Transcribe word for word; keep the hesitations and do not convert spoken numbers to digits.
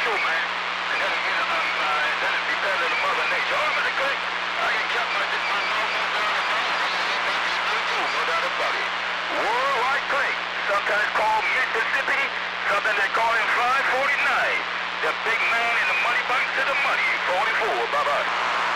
true, man. And that'll be the, um, uh, that'll be better than Mother Nature. Oh, Mister Clay, I can count my, my mouth on down the mouth. No doubt about it. Worldwide Clay, sometimes called Mississippi, sometimes they call him five forty-nine. The big man in the money box to the money, forty-four, bye-bye.